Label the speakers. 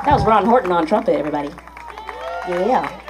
Speaker 1: That was Ron Horton on trumpet, everybody. Yeah.